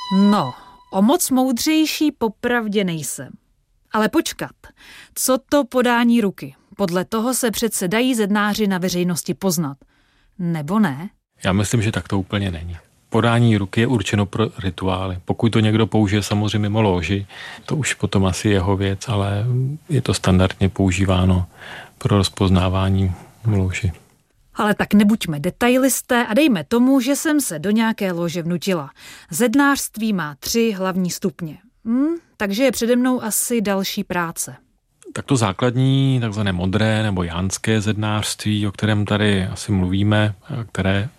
No, o moc moudřejší popravdě nejsem. Ale počkat, co to podání ruky? Podle toho se přece dají zednáři na veřejnosti poznat. Nebo ne? Já myslím, že tak to úplně není. Podání ruky je určeno pro rituály. Pokud to někdo použije samozřejmě mimo lóži, to už potom asi jeho věc, ale je to standardně používáno pro rozpoznávání v lóži. Ale tak nebuďme detailisté a dejme tomu, že jsem se do nějaké lože vnutila. Zednářství má 3 hlavní stupně. Takže je přede mnou asi další práce. Tak to základní, takzvané modré nebo jánské zednářství, o kterém tady asi mluvíme, které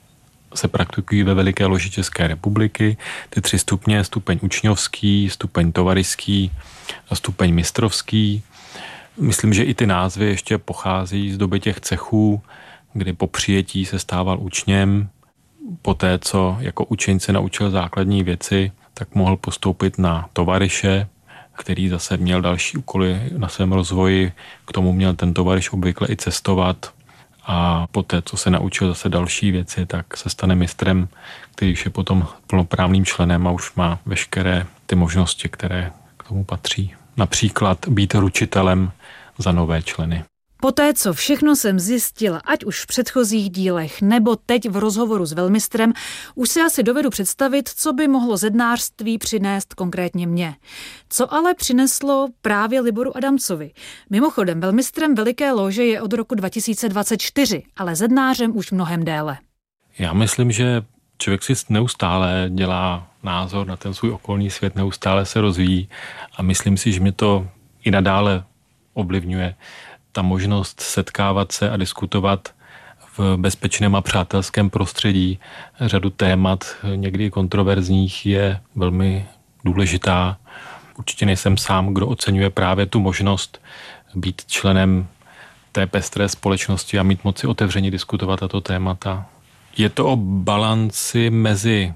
se praktikují ve Veliké loži České republiky. Ty 3 stupně, stupeň učňovský, stupeň tovariský a stupeň mistrovský. Myslím, že i ty názvy ještě pochází z doby těch cechů, kdy po přijetí se stával učněm. Poté, co jako učeň se naučil základní věci, tak mohl postoupit na tovariše, který zase měl další úkoly na svém rozvoji. K tomu měl ten tovariš obvykle i cestovat. A poté, co se naučil zase další věci, tak se stane mistrem, který už je potom plnoprávným členem a už má veškeré ty možnosti, které k tomu patří. Například být ručitelem za nové členy. Poté, co všechno jsem zjistila, ať už v předchozích dílech nebo teď v rozhovoru s velmistrem, už si asi dovedu představit, co by mohlo zednářství přinést konkrétně mně. Co ale přineslo právě Liboru Adamcovi. Mimochodem, velmistrem Veliké lože je od roku 2024, ale zednářem už mnohem déle. Já myslím, že člověk si neustále dělá názor na ten svůj okolní svět, neustále se rozvíjí a myslím si, že mě to i nadále ovlivňuje. Ta možnost setkávat se a diskutovat v bezpečném a přátelském prostředí řadu témat, někdy kontroverzních, je velmi důležitá. Určitě nejsem sám, kdo oceňuje právě tu možnost být členem té pestré společnosti a mít moci otevřeně diskutovat tato témata. Je to o balanci mezi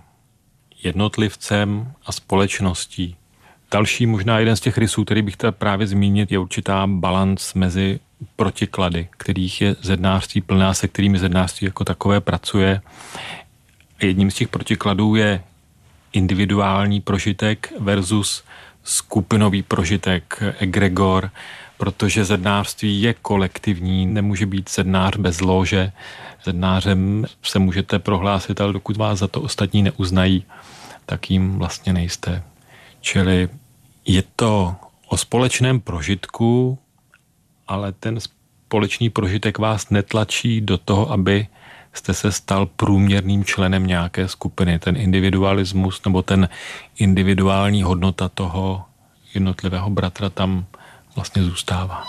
jednotlivcem a společností. Další možná jeden z těch rysů, který bych chtěl právě zmínit, je určitá balanc mezi protiklady, kterých je zednářství plná, se kterými zednářství jako takové pracuje. Jedním z těch protikladů je individuální prožitek versus skupinový prožitek, egregor, protože zednářství je kolektivní, nemůže být zednář bez lóže. Zednářem se můžete prohlásit, ale dokud vás za to ostatní neuznají, tak jim vlastně nejste. Čili je to o společném prožitku, ale ten společný prožitek vás netlačí do toho, aby jste se stal průměrným členem nějaké skupiny. Ten individualismus nebo ten individuální hodnota toho jednotlivého bratra tam vlastně zůstává.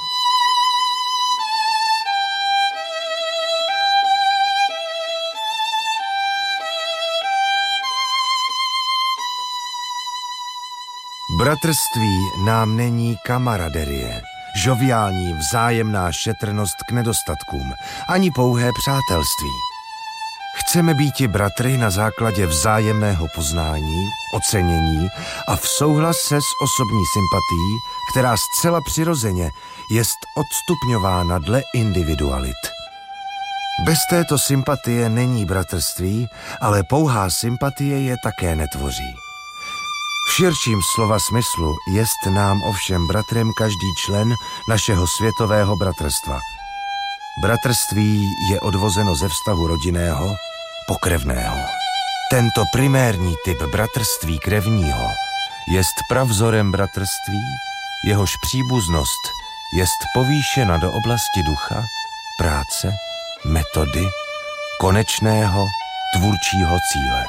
Bratrství nám není kamaraderie, žoviální vzájemná šetrnost k nedostatkům, ani pouhé přátelství. Chceme býti bratry na základě vzájemného poznání, ocenění a v souhlase s osobní sympatií, která zcela přirozeně jest odstupňována dle individualit. Bez této sympatie není bratrství, ale pouhá sympatie je také netvoří. V širším slova smyslu jest nám ovšem bratrem každý člen našeho světového bratrstva. Bratrství je odvozeno ze vztahu rodinného, pokrevného. Tento primérní typ bratrství krevního jest pravzorem bratrství, jehož příbuznost jest povýšena do oblasti ducha, práce, metody, konečného tvůrčího cíle.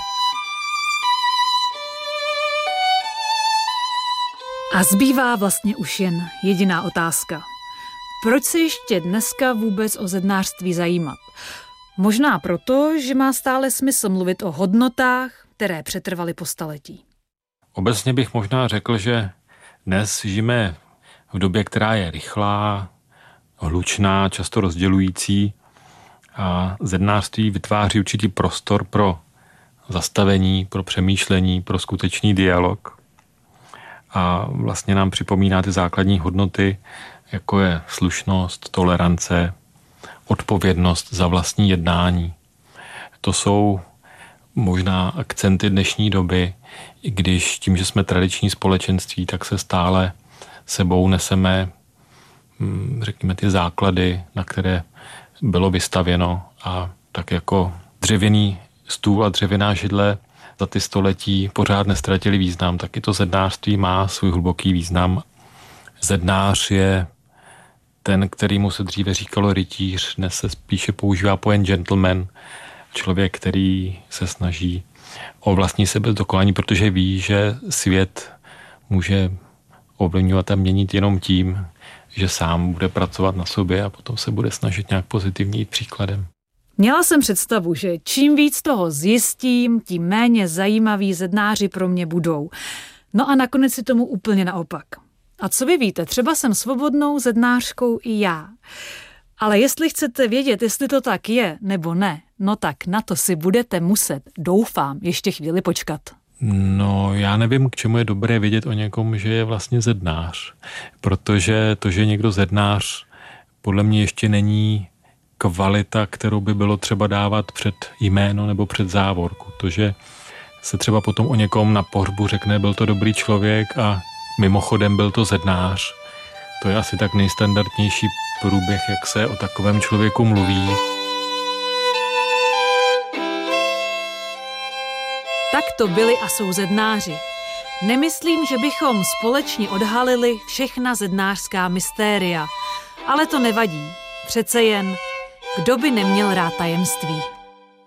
A zbývá vlastně už jen jediná otázka. Proč se ještě dneska vůbec o zednářství zajímat? Možná proto, že má stále smysl mluvit o hodnotách, které přetrvaly po staletí. Obecně bych možná řekl, že dnes žijeme v době, která je rychlá, hlučná, často rozdělující a zednářství vytváří určitý prostor pro zastavení, pro přemýšlení, pro skutečný dialog. A vlastně nám připomíná ty základní hodnoty, jako je slušnost, tolerance, odpovědnost za vlastní jednání. To jsou možná akcenty dnešní doby, i když tím, že jsme tradiční společenství, tak se stále sebou neseme, řekněme, ty základy, na které bylo vystavěno, a tak jako dřevěný stůl a dřevěná židle za ty století pořád nestratili význam, tak i to zednářství má svůj hluboký význam. Zednář je ten, kterýmu se dříve říkalo rytíř, dnes se spíše používá pojem gentleman, člověk, který se snaží o vlastní sebedokonalení, protože ví, že svět může ovlivňovat a měnit jenom tím, že sám bude pracovat na sobě a potom se bude snažit nějak pozitivně jít příkladem. Měla jsem představu, že čím víc toho zjistím, tím méně zajímaví zednáři pro mě budou. No a nakonec si tomu úplně naopak. A co vy víte, třeba jsem svobodnou zednářkou i já. Ale jestli chcete vědět, jestli to tak je nebo ne, no tak na to si budete muset, doufám, ještě chvíli počkat. No, já nevím, k čemu je dobré vědět o někom, že je vlastně zednář. Protože to, že je někdo zednář, podle mě ještě není kvalita, kterou by bylo třeba dávat před jméno nebo před závorku. To, že se třeba potom o někom na pohřbu řekne, byl to dobrý člověk a mimochodem byl to zednář. To je asi tak nejstandardnější průběh, jak se o takovém člověku mluví. Tak to byli a jsou zednáři. Nemyslím, že bychom společně odhalili všechna zednářská mystéria, ale to nevadí. Přece jen, kdo by neměl rád tajemství.